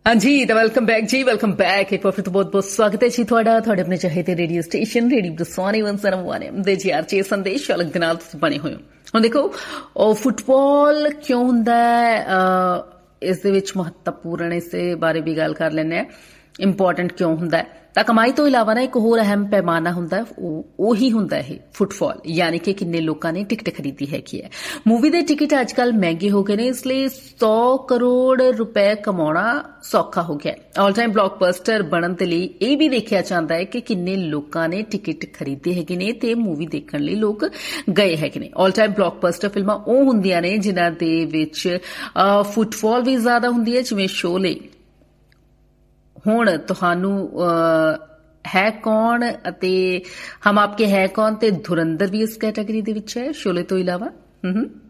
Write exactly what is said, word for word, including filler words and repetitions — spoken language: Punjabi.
हाँ जी तो वेलकम बैक जी वेलकम बैक एक बार फिर तो बहुत बहुत स्वागत है जी थोड़ा थोड़े अपने चाहते रेडियो स्टेशन रेडियो ਬਰਸਾਨੇ ਇੱਕ ਸੌ ਇੱਕ ਦੇ ਜੀ ਆਰ ਚੇ ਸੰਦੇਸ਼ ਅਲੱਗ ਦੇ ਨਾਲ ਤੁਸੀਂ ਬਣੇ ਹੋਏ ਹੋ। ਹੁਣ ਦੇਖੋ ਉਹ ਫੁੱਟਬਾਲ ਕਿਉਂ ਹੁੰਦਾ ਹੈ, ਇਸ ਦੇ ਵਿੱਚ ਮਹੱਤਵਪੂਰਨ ਇਸ ਦੇ ਬਾਰੇ ਵੀ ਗੱਲ ਕਰ ਲੈਂਦੇ ਆ। ਇੰਪੋਰਟੈਂਟ ਕਿਉਂ ਹੁੰਦਾ ਹੈ ਤਾਂ ਕਮਾਈ ਤੋਂ ਇਲਾਵਾ ਨਾ ਇੱਕ ਹੋਰ ਅਹਿਮ ਪੈਮਾਨਾ ਹੁੰਦਾ ਹੈ, ਉਹ ਉਹੀ ਹੁੰਦਾ ਇਹ ਫੁੱਟਬਾਲ, ਯਾਨੀ ਕਿ ਕਿੰਨੇ ਲੋਕਾਂ ਨੇ ਟਿਕਟ ਖਰੀਦੀ ਹੈਗੀ ਹੈ। ਮੂਵੀ ਦੇ ਟਿਕਟ ਅੱਜ ਕੱਲ੍ਹ ਮਹਿੰਗੇ ਹੋ ਗਏ ਨੇ, ਇਸ ਲਈ ਸੌ ਕਰੋੜ ਰੁਪਏ ਕਮਾਉਣਾ ਸੌਖਾ ਹੋ ਗਿਆ। ਆਲ ਟਾਈਮ ਬਲੌਕਬਸਟਰ ਬਣਨ ਦੇ ਲਈ ਇਹ ਵੀ ਦੇਖਿਆ ਜਾਂਦਾ ਹੈ ਕਿ ਕਿੰਨੇ ਲੋਕਾਂ ਨੇ ਟਿਕਟ ਖਰੀਦੇ ਹੈਗੇ ਨੇ ਤੇ ਮੂਵੀ ਦੇਖਣ ਲਈ ਲੋਕ ਗਏ ਹੈਗੇ ਨੇ। ਆਲ ਟਾਈਮ ਬਲੌਕਬਸਟਰ ਫਿਲਮਾਂ ਉਹ ਹੁੰਦੀਆਂ ਨੇ ਜਿਨ੍ਹਾਂ ਦੇ ਵਿੱਚ ਫੁੱਟਬਾਲ ਵੀ ਜ਼ਿਆਦਾ ਹੁੰਦੀ ਹੈ, ਜਿਵੇਂ ਸ਼ੋਲੇ। ਹੁਣ ਤੁਹਾਨੂੰ ਹੈ ਕੌਣ ਅਤੇ ਹਮ ਆਪਕੇ ਹੈ ਕੌਣ ਤੇ ਧੁਰੰਦਰ ਵੀ ਇਸ ਕੈਟਾਗਰੀ ਦੇ ਵਿੱਚ ਹੈ ਸ਼ੋਲੇ ਤੋਂ ਇਲਾਵਾ।